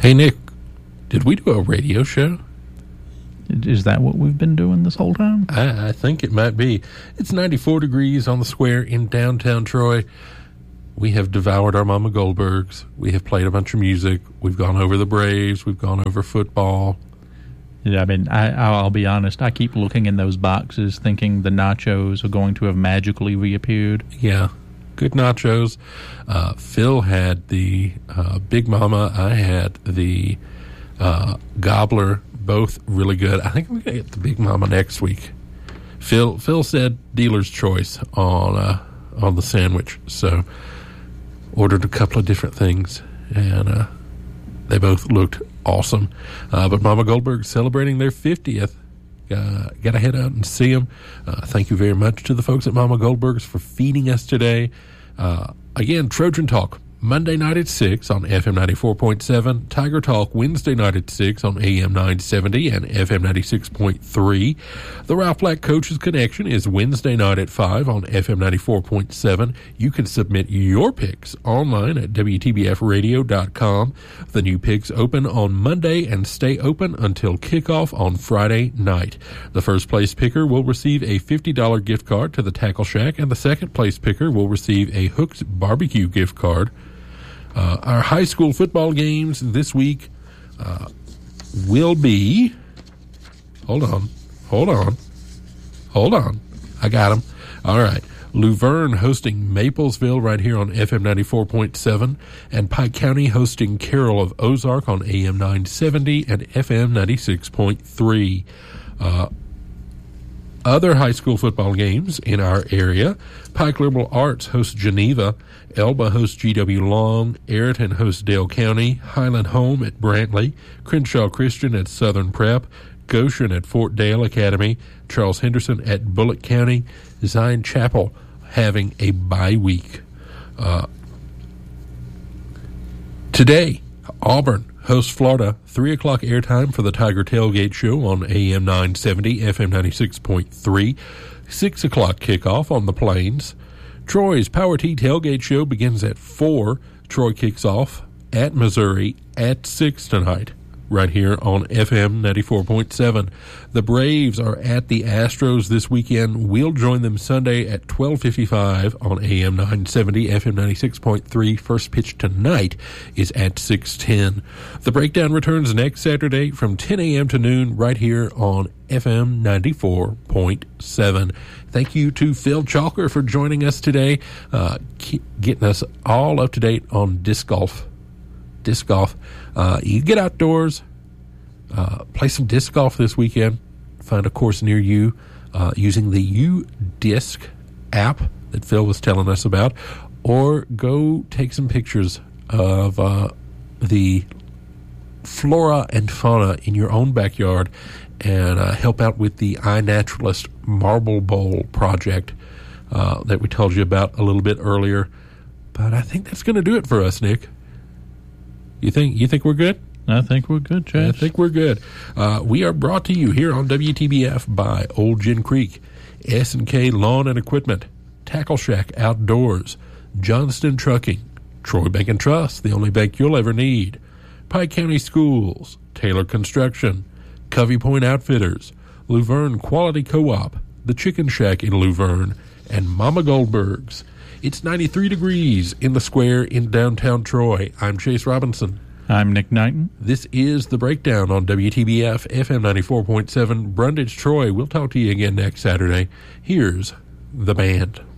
Hey, Nick, did we do a radio show? Is that what we've been doing this whole time? I think it might be. It's 94 degrees on the square in downtown Troy. We have devoured our Mama Goldbergs. We have played a bunch of music. We've gone over the Braves. We've gone over football. Yeah, I mean, I'll be honest. I keep looking in those boxes thinking the nachos are going to have magically reappeared. Yeah, good nachos. Phil had the Big Mama. I had the Gobbler. Both really good. I think I'm going to get the Big Mama next week. Phil said dealer's choice on the sandwich, so ordered a couple of different things, and they both looked awesome. But Mama Goldberg's celebrating their 50th. Got to head out and see them. Thank you very much to the folks at Mama Goldberg's for feeding us today. Again, Trojan Talk, Monday night at 6 on FM 94.7. Tiger Talk, Wednesday night at 6 on AM 970 and FM 96.3. The Ralph Black Coaches Connection is Wednesday night at 5 on FM 94.7. You can submit your picks online at WTBFradio.com. The new picks open on Monday and stay open until kickoff on Friday night. The first place picker will receive a $50 gift card to the Tackle Shack, and the second place picker will receive a Hook's Barbecue gift card. Our high school football games this week will be... Hold on. I got them. All right. Luverne hosting Maplesville right here on FM 94.7, and Pike County hosting Carroll of Ozark on AM 970 and FM 96.3. Other high school football games in our area: Pike Liberal Arts hosts Geneva, Elba hosts GW Long, Ayrton hosts Dale County, Highland Home at Brantley, Crenshaw Christian at Southern Prep, Goshen at Fort Dale Academy, Charles Henderson at Bullitt County, Zion Chapel having a bye week. Today, Auburn hosts Florida, 3 o'clock airtime for the Tiger Tailgate Show on AM 970, FM 96.3, 6 o'clock kickoff on the Plains. Troy's Power T Tailgate Show begins at 4. Troy kicks off at Missouri at 6 tonight, right here on FM 94.7. The Braves are at the Astros this weekend. We'll join them Sunday at 12:55 on AM 970, FM 96.3. First pitch tonight is at 6:10. The Breakdown returns next Saturday from 10 a.m. to noon right here on FM 94.7. Thank you to Phil Chalker for joining us today, getting us all up to date on disc golf. You get outdoors, play some disc golf this weekend. Find a course near you using the UDisc app that Phil was telling us about, or go take some pictures of the flora and fauna in your own backyard and help out with the iNaturalist Marble Bowl project that we told you about a little bit earlier. But I think that's going to do it for us, Nick. You think we're good? I think we're good, Chad. I think we're good. We are brought to you here on WTBF by Old Gin Creek, S&K Lawn and Equipment, Tackle Shack Outdoors, Johnston Trucking, Troy Bank and Trust, the only bank you'll ever need, Pike County Schools, Taylor Construction, Covey Point Outfitters, Luverne Quality Co-op, The Chicken Shack in Luverne, and Mama Goldberg's. It's 93 degrees in the square in downtown Troy. I'm Chase Robinson. I'm Nick Knighton. This is The Breakdown on WTBF, FM 94.7, Brundage, Troy. We'll talk to you again next Saturday. Here's the band.